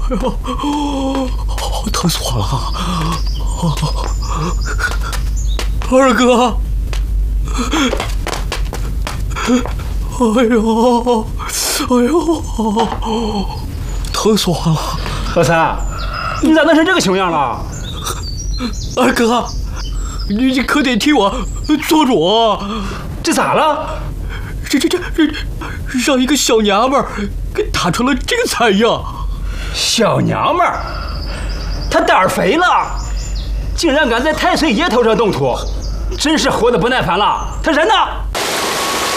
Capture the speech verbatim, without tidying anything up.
哎呦，疼死我了！二哥，哎呦，哎呦，疼死我了！ 老三，你咋弄成这个熊样了？ 二哥，你你可得替我做主。 这咋了？ 这这这这，让一个小娘们儿给打成了这个惨样。 小娘们儿，她胆儿肥了，竟然敢在太岁爷头上动土，真是活得不耐烦了。她人呢？